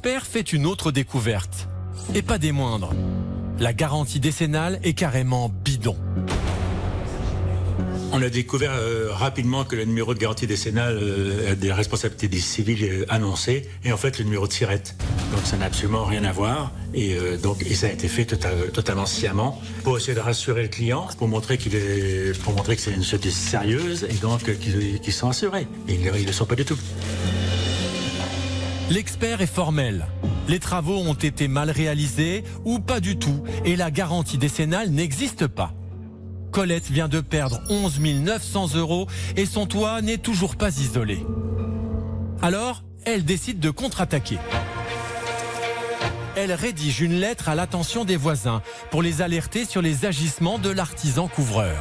l'expert fait une autre découverte. Et pas des moindres. La garantie décennale est carrément bidon. On a découvert rapidement que le numéro de garantie décennale a des responsabilités civiles annoncées et en fait le numéro de SIRET. Donc ça n'a absolument rien à voir et ça a été fait totalement sciemment pour essayer de rassurer le client, pour montrer que c'est une société sérieuse et donc qu'ils sont assurés. Et ils ne le sont pas du tout. L'expert est formel. Les travaux ont été mal réalisés ou pas du tout et la garantie décennale n'existe pas. Colette vient de perdre 11 900 € et son toit n'est toujours pas isolé. Alors, elle décide de contre-attaquer. Elle rédige une lettre à l'attention des voisins pour les alerter sur les agissements de l'artisan couvreur.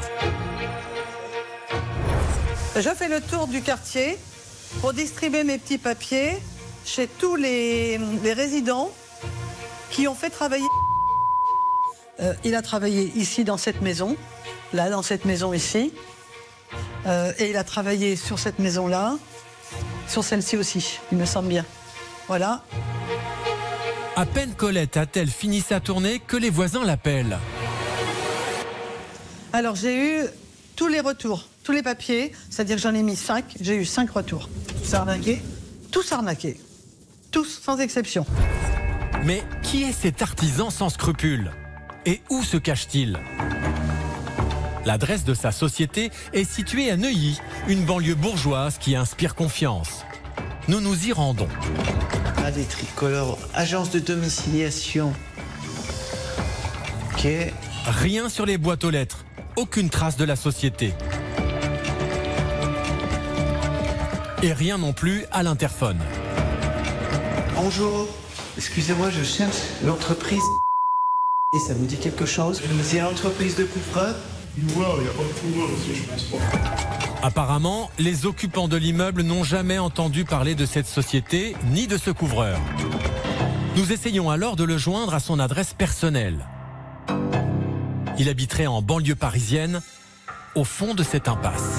Je fais le tour du quartier pour distribuer mes petits papiers chez tous les résidents qui ont fait travailler. Il a travaillé ici dans cette maison. Là, dans cette maison ici. Et il a travaillé sur cette maison-là, sur celle-ci aussi, il me semble bien. Voilà. À peine Colette a-t-elle fini sa tournée que les voisins l'appellent. Alors, j'ai eu tous les retours, tous les papiers, c'est-à-dire que j'en ai mis 5, j'ai eu 5 retours. Tous arnaqués. Tous arnaqués. Tous, sans exception. Mais qui est cet artisan sans scrupules? Et où se cache-t-il? L'adresse de sa société est située à Neuilly, une banlieue bourgeoise qui inspire confiance. Nous nous y rendons. Des tricolores, agence de domiciliation. Ok. Rien sur les boîtes aux lettres, aucune trace de la société. Et rien non plus à l'interphone. Bonjour, excusez-moi, je cherche l'entreprise. Et ça vous dit quelque chose? C'est l'entreprise de couvreur? Il n'y a pas de couvreur aussi, je pense pas. Apparemment, les occupants de l'immeuble n'ont jamais entendu parler de cette société ni de ce couvreur. Nous essayons alors de le joindre à son adresse personnelle. Il habiterait en banlieue parisienne, au fond de cette impasse.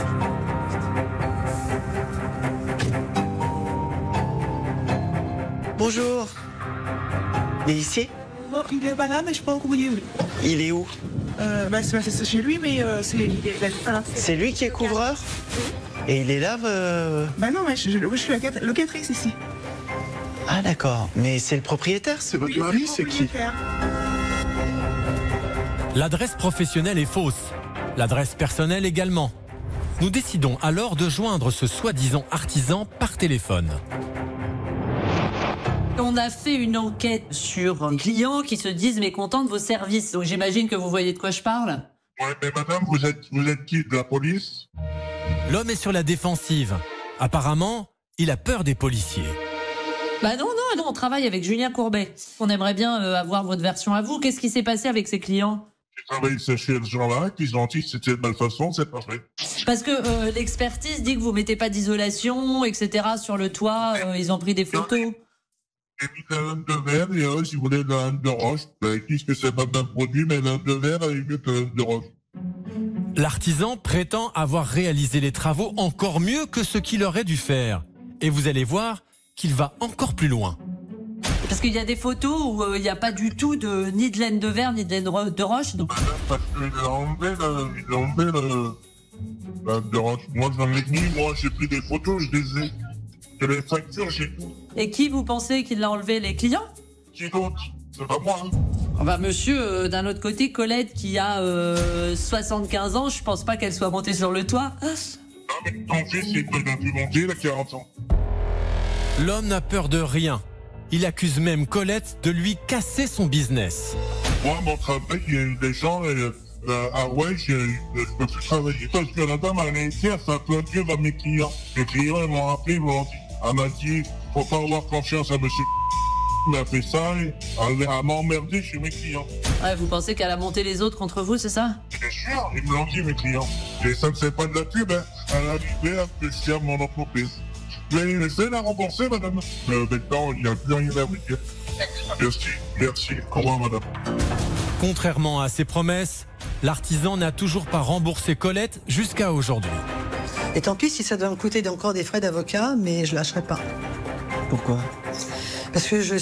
Bonjour. Il est ici? Non, il est pas là, mais je sais pas où il est. Il est où? C'est chez lui, mais c'est lui qui est couvreur? Et il est là non, mais je suis locatrice ici. Ah d'accord, mais c'est le propriétaire? C'est votre mari, c'est qui? L'adresse professionnelle est fausse, l'adresse personnelle également. Nous décidons alors de joindre ce soi-disant artisan par téléphone. On a fait une enquête sur des clients qui se disent mécontents de vos services. Donc j'imagine que vous voyez de quoi je parle. Ouais, mais madame, vous êtes qui, de la police? L'homme est sur la défensive. Apparemment, il a peur des policiers. Non, on travaille avec Julien Courbet. On aimerait bien avoir votre version à vous. Qu'est-ce qui s'est passé avec ces clients? J'ai travaillé chez ce gens-là, et puis ils ont dit que c'était de malfaçon, c'est pas vrai. Parce que l'expertise dit que vous mettez pas d'isolation, etc. sur le toit. Ils ont pris des photos. J'ai mis la lame de verre et eux, si vous voulez, la lame de roche. Ils disent que c'est pas bien produit, mais la lame de verre est mieux que la lame de roche. L'artisan prétend avoir réalisé les travaux encore mieux que ce qu'il aurait dû faire. Et vous allez voir qu'il va encore plus loin. Parce qu'il y a des photos où il n'y a pas du tout ni de laine de verre, ni de laine de roche. Donc... Parce qu'il a enlevé la lame de roche. Moi, j'en ai mis, j'ai pris des photos, je les ai. J'ai les factures, j'ai tout. Et qui vous pensez qu'il l'a enlevé, les clients? Qui d'autre? C'est pas moi, monsieur, d'un autre côté, Colette, qui a 75 ans, je pense pas qu'elle soit montée sur le toit. Non, mais ton fils, il peut plus monter, il a 40 ans. L'homme n'a peur de rien. Il accuse même Colette de lui casser son business. Moi, mon travail, il y a eu des gens... je peux plus travailler parce que la dame, elle a été à sa clôture à mes clients. Les clients, ils m'ont appelé, elle m'a dit, faut pas avoir confiance à monsieur. Il a fait ça, elle m'a emmerdé chez mes clients. Ouais, vous pensez qu'elle a monté les autres contre vous, c'est ça? Bien sûr, ils me l'ont dit, mes clients. Et ça ne c'est pas de la pub, hein. Elle a dit à que je tiens mon entreprise. Je vais laisser la rembourser, madame. Maintenant, il n'y a plus rien à vous dire. Merci. Au revoir, madame. Contrairement à ses promesses, l'artisan n'a toujours pas remboursé Colette jusqu'à aujourd'hui. Et tant pis si ça doit me coûter encore des frais d'avocat, mais je lâcherai pas. Pourquoi? Parce que je